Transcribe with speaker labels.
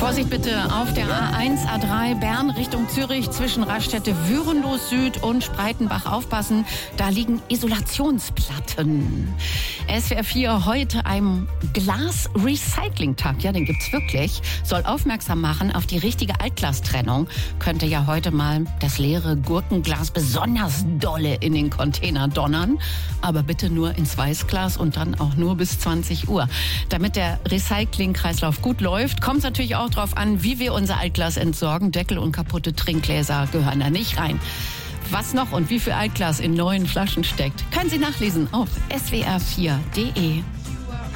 Speaker 1: Vorsicht bitte auf der A1, A3 Bern Richtung Zürich zwischen Raststätte Würenlos Süd und Spreitenbach aufpassen. Da liegen Isolationsplatten. SWR 4 heute ein Glas-Recycling-Tag. Ja, den gibt's wirklich. Soll aufmerksam machen auf die richtige Altglastrennung. Könnte ja heute mal das leere Gurkenglas besonders dolle in den Container donnern. Aber bitte nur ins Weißglas und dann auch nur bis 20 Uhr. Damit der Recycling-Kreislauf gut läuft, kommt es natürlich auch darauf an, wie wir unser Altglas entsorgen. Deckel und kaputte Trinkgläser gehören da nicht rein. Was noch und wie viel Altglas in neuen Flaschen steckt, können Sie nachlesen auf swr4.de.